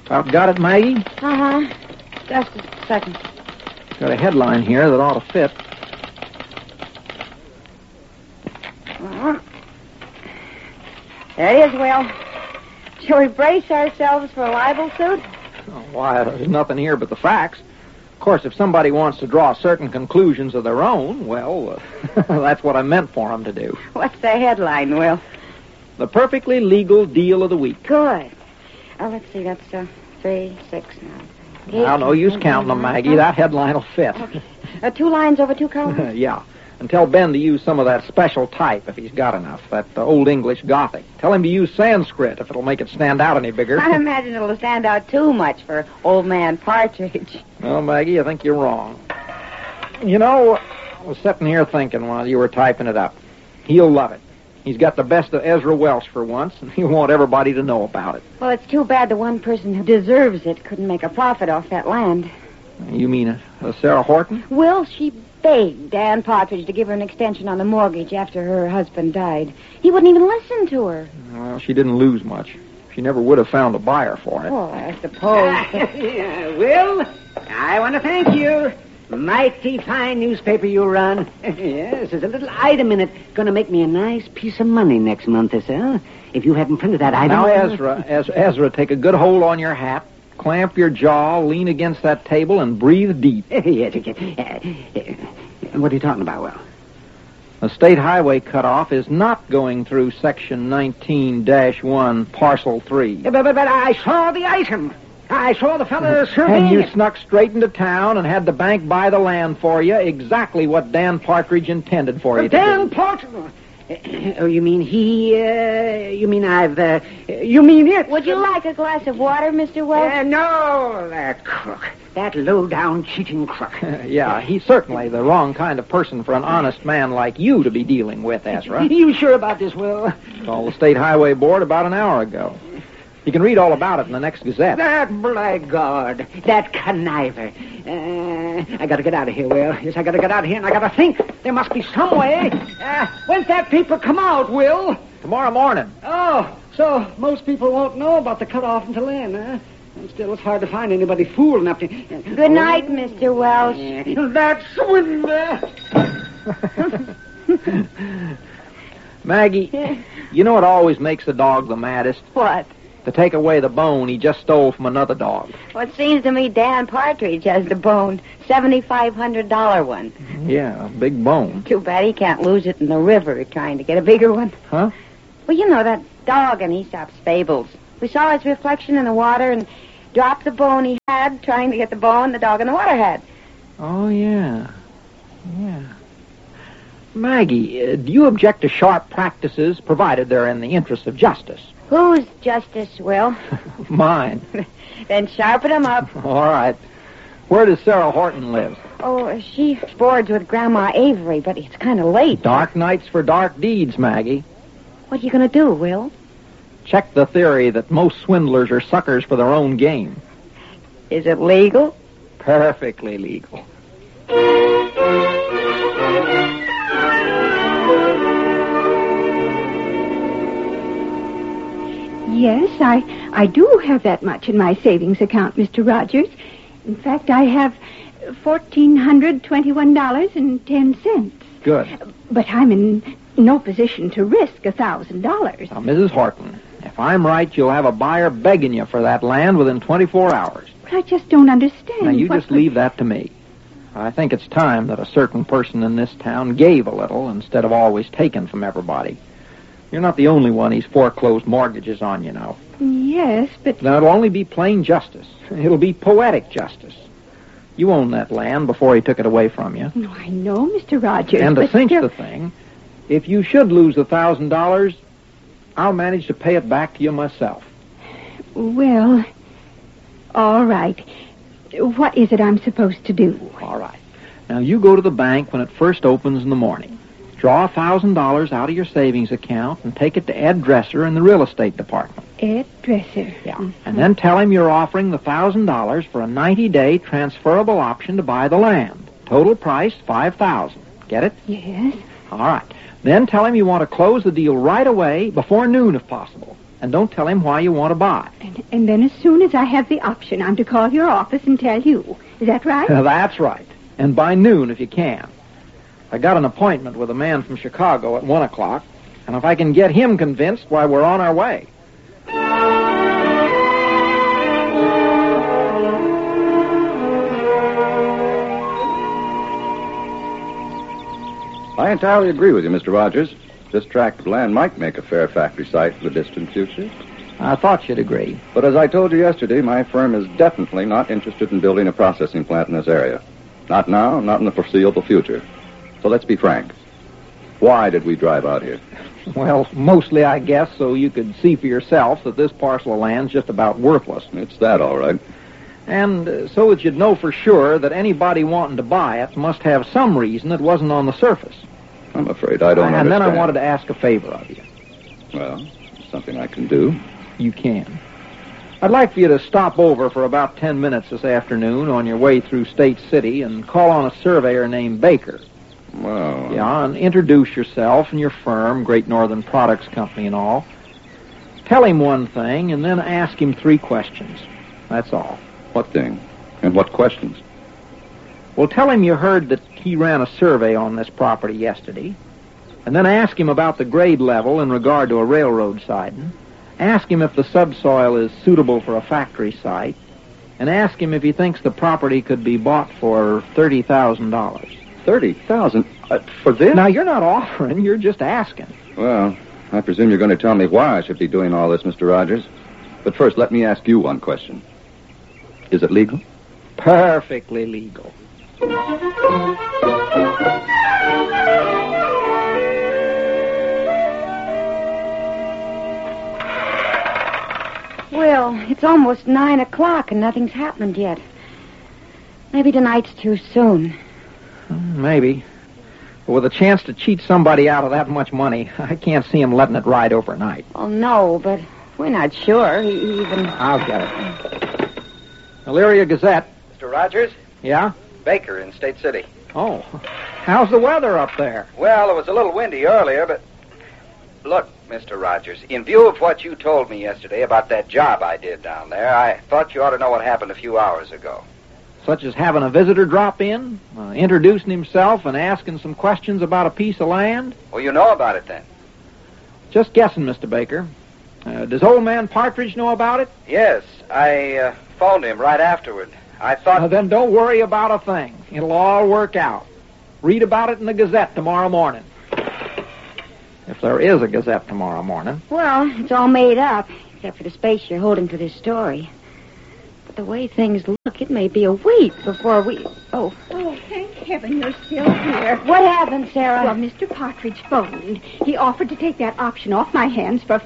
About got it, Maggie? Uh-huh. Just a second. Got a headline here that ought to fit. There it is, Will. Shall we brace ourselves for a libel suit? Oh, why, there's nothing here but the facts. Of course, if somebody wants to draw certain conclusions of their own, well, that's what I meant for them to do. What's the headline, Will? The perfectly legal deal of the week. Good. Let's see, that's 3, 6, 9. Now, no use counting them, Maggie. That headline will fit. Okay. 2 lines over 2 columns? Yeah. And tell Ben to use some of that special type if he's got enough, that Old English Gothic. Tell him to use Sanskrit if it'll make it stand out any bigger. I imagine it'll stand out too much for Old Man Partridge. Well, Maggie, I think you're wrong. You know, I was sitting here thinking while you were typing it up. He'll love it. He's got the best of Ezra Welsh for once, and he'll want everybody to know about it. Well, it's too bad the one person who deserves it couldn't make a profit off that land. You mean Sarah Horton? Will, she begged Dan Partridge to give her an extension on the mortgage after her husband died. He wouldn't even listen to her. Well, she didn't lose much. She never would have found a buyer for it. Oh, I suppose. Will, I want to thank you. Mighty fine newspaper you run. Yes, there's a little item in it going to make me a nice piece of money next month or so. If you haven't printed that item... Now, Ezra, take a good hold on your hat, clamp your jaw, lean against that table, and breathe deep. Yes, okay. What are you talking about, Will? The state highway cutoff is not going through Section 19-1, Parcel 3. But I saw the item. I saw the fellow surveying And you it. snuck straight into town and had the bank buy the land for you, exactly what Dan Partridge intended for you to Dan do. Partridge? Oh, you mean he, you mean I've, you mean it? Would you like a glass of water, Mr. Welsh? No, that crook. That low-down cheating crook. Yeah, he's certainly the wrong kind of person for an honest man like you to be dealing with, Ezra. You sure about this, Will? Called the State Highway Board about an hour ago. You can read all about it in the next Gazette. That blackguard. That conniver. I gotta get out of here, Will. Yes, I gotta get out of here, and I gotta think. There must be some way. When's that paper come out, Will? Tomorrow morning. Oh, so most people won't know about the cutoff until then, huh? And still, it's hard to find anybody fool enough to... Good night, Mr. Welsh. That swindler! Maggie, you know what always makes a dog the maddest? What? To take away the bone he just stole from another dog. Well, it seems to me Dan Partridge has the bone, $7,500 one. Yeah, a big bone. Too bad he can't lose it in the river trying to get a bigger one. Huh? Well, you know, that dog in Aesop's Fables. We saw his reflection in the water and dropped the bone he had trying to get the bone the dog in the water had. Oh, yeah. Yeah. Maggie, do you object to sharp practices provided they're in the interest of justice? Whose justice, Will? Mine. Then sharpen him up. All right. Where does Sarah Horton live? Oh, she boards with Grandma Avery, but it's kind of late. Dark nights for dark deeds, Maggie. What are you going to do, Will? Check the theory that most swindlers are suckers for their own game. Is it legal? Perfectly legal. Yes, I do have that much in my savings account, Mr. Rogers. In fact, I have $1,421.10. Good. But I'm in no position to risk $1,000. Now, Mrs. Horton, if I'm right, you'll have a buyer begging you for that land within 24 hours. But I just don't understand. Now, you what just leave that to me. I think it's time that a certain person in this town gave a little instead of always taking from everybody. You're not the only one he's foreclosed mortgages on, you know. Yes, but... Now, it'll only be plain justice. It'll be poetic justice. You owned that land before he took it away from you. No, I know, Mr. Rogers. And to but cinch still... the thing, if you should lose $1,000, I'll manage to pay it back to you myself. Well, all right. What is it I'm supposed to do? All right. Now, you go to the bank when it first opens in the morning. Draw $1,000 out of your savings account and take it to Ed Dresser in the real estate department. Ed Dresser. Yeah. Mm-hmm. And then tell him you're offering the $1,000 for a 90-day transferable option to buy the land. Total price, $5,000. Get it? Yes. All right. Then tell him you want to close the deal right away, before noon if possible. And don't tell him why you want to buy. And then as soon as I have the option, I'm to call your office and tell you. Is that right? That's right. And by noon, if you can. I got an appointment with a man from Chicago at 1 o'clock, and if I can get him convinced, why, we're on our way. I entirely agree with you, Mr. Rogers. This tract of land might make a fair factory site for the distant future. I thought you'd agree. But as I told you yesterday, my firm is definitely not interested in building a processing plant in this area. Not now, not in the foreseeable future. So let's be frank. Why did we drive out here? Well, mostly, I guess, so you could see for yourself that this parcel of land's just about worthless. It's that, all right. And so that you'd know for sure that anybody wanting to buy it must have some reason it wasn't on the surface. I'm afraid I don't understand. And then I wanted to ask a favor of you. Well, something I can do. You can. I'd like for you to stop over for about 10 minutes this afternoon on your way through State City and call on a surveyor named Baker. Well... Yeah, and introduce yourself and your firm, Great Northern Products Company and all. Tell him one thing and then ask him 3 questions. That's all. What thing? And what questions? Well, tell him you heard that he ran a survey on this property yesterday, and then ask him about the grade level in regard to a railroad siding. Ask him if the subsoil is suitable for a factory site, and ask him if he thinks the property could be bought for $30,000. $30,000? For this? Now, you're not offering, you're just asking. Well, I presume you're going to tell me why I should be doing all this, Mr. Rogers. But first, let me ask you one question. Is it legal? Perfectly legal. Well, it's almost 9 o'clock and nothing's happened yet. Maybe tonight's too soon. Maybe. But with a chance to cheat somebody out of that much money, I can't see him letting it ride overnight. Oh, no, but we're not sure. He even... I'll get it. Elyria Gazette. Mr. Rogers? Yeah? Baker in State City. Oh. How's the weather up there? Well, it was a little windy earlier, but... Look, Mr. Rogers, in view of what you told me yesterday about that job I did down there, I thought you ought to know what happened a few hours ago. Such as having a visitor drop in, introducing himself and asking some questions about a piece of land? Well, you know about it then? Just guessing, Mr. Baker. Does old man Partridge know about it? Yes, I phoned him right afterward. I thought... Then don't worry about a thing. It'll all work out. Read about it in the Gazette tomorrow morning. If there is a Gazette tomorrow morning. Well, it's all made up, except for the space you're holding for this story. But the way things look, it may be a week before we... Oh, thank heaven you're still here. What happened, Sarah? Well, Mr. Partridge phoned. He offered to take that option off my hands for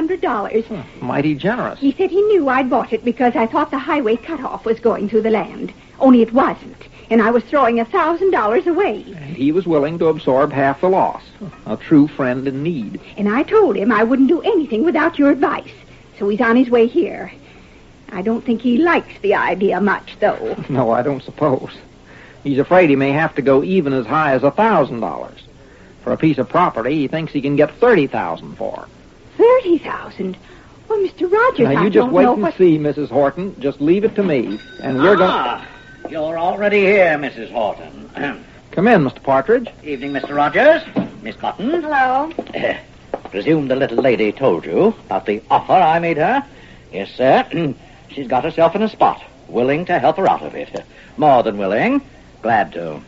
$500. Mighty generous. He said he knew I'd bought it because I thought the highway cutoff was going through the land. Only it wasn't. And I was throwing $1,000 away. And he was willing to absorb half the loss. A true friend in need. And I told him I wouldn't do anything without your advice. So he's on his way here. I don't think he likes the idea much, though. No, I don't suppose. He's afraid he may have to go even as high as $1,000. For a piece of property he thinks he can get $30,000 for. $30,000? Well, Mr. Rogers, now, you just wait and see, Mrs. Horton. Just leave it to me. And we're going... You're already here, Mrs. Horton. Come in, Mr. Partridge. Evening, Mr. Rogers. Miss Cotton. Hello. Presume the little lady told you about the offer I made her? Yes, sir. She's got herself in a spot. Willing to help her out of it. More than willing. Glad to.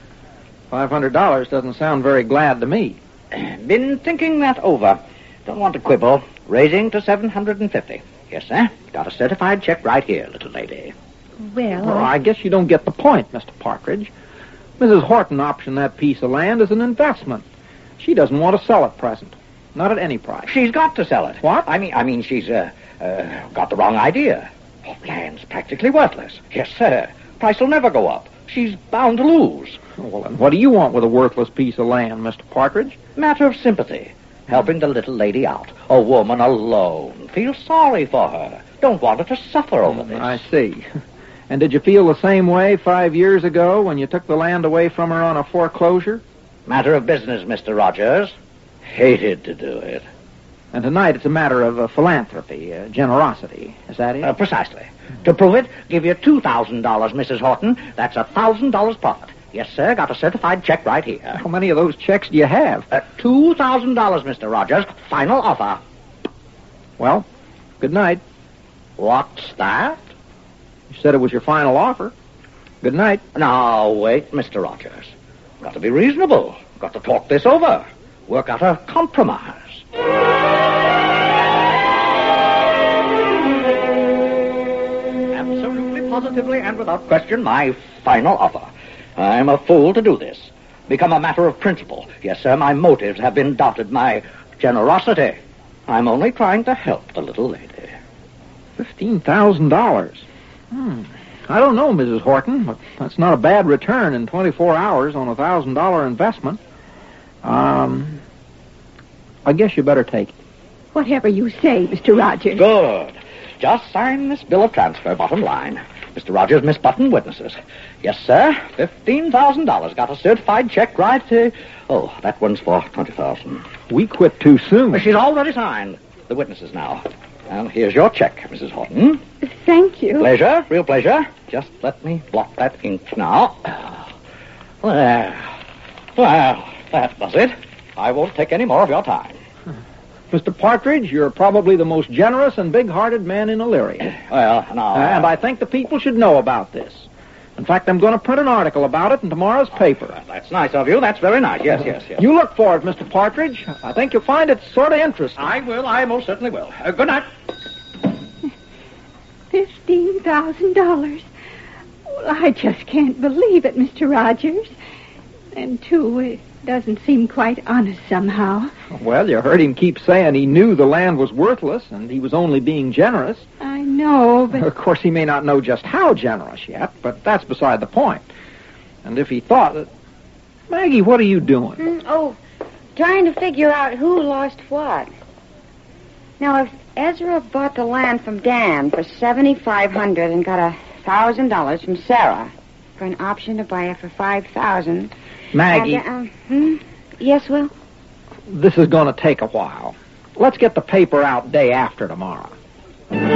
$500 doesn't sound very glad to me. Been thinking that over. Don't want to quibble. Raising to $750. Yes, sir. Got a certified check right here, little lady. Well, I guess you don't get the point, Mr. Partridge. Mrs. Horton optioned that piece of land as an investment. She doesn't want to sell it present. Not at any price. She's got to sell it. What? I mean, she's got the wrong idea. Oh, land's practically worthless. Yes, sir. Price will never go up. She's bound to lose. Well, then what do you want with a worthless piece of land, Mr. Partridge? Matter of sympathy. Helping the little lady out. A woman alone. Feel sorry for her. Don't want her to suffer over this. I see. And did you feel the same way 5 years ago when you took the land away from her on a foreclosure? Matter of business, Mr. Rogers. Hated to do it. And tonight it's a matter of philanthropy, generosity. Is that it? Precisely. To prove it, give you $2,000, Mrs. Horton. That's $1,000 profit. Yes, sir. Got a certified check right here. How many of those checks do you have? $2,000, Mr. Rogers. Final offer. Well, good night. What's that? You said it was your final offer. Good night. Now, wait, Mr. Rogers. Got to be reasonable. Got to talk this over. Work out a compromise. Absolutely, positively, and without question, my final offer. I'm a fool to do this. Become a matter of principle. Yes, sir, my motives have been doubted. My generosity. I'm only trying to help the little lady. $15,000. I don't know, Mrs. Horton, but that's not a bad return in 24 hours on a $1,000 investment. I guess you better take it. Whatever you say, Mr. Rogers. Good. Just sign this bill of transfer, bottom line. Mr. Rogers, Miss Button, witnesses. Yes, sir, $15,000. Got a certified check right to... Oh, that one's for $20,000. We quit too soon. She's already signed. The witnesses now. And here's your check, Mrs. Horton. Thank you. Pleasure, real pleasure. Just let me blot that ink now. Well, that does it. I won't take any more of your time. Mr. Partridge, you're probably the most generous and big-hearted man in Elyria. Well, now... And I think the people should know about this. In fact, I'm going to print an article about it in tomorrow's paper. That's nice of you. That's very nice. Yes. You look for it, Mr. Partridge. I think you'll find it sort of interesting. I will. I most certainly will. Good night. $15,000. Well, I just can't believe it, Mr. Rogers. And, too, it doesn't seem quite honest somehow. Well, you heard him keep saying he knew the land was worthless and he was only being generous. I know, but... Of course, he may not know just how generous yet, but that's beside the point. And if he thought that... Maggie, what are you doing? Trying to figure out who lost what. Now, if Ezra bought the land from Dan for $7,500 and got $1,000 from Sarah for an option to buy it for $5,000... Maggie... Yes, Will? This is going to take a while. Let's get the paper out day after tomorrow.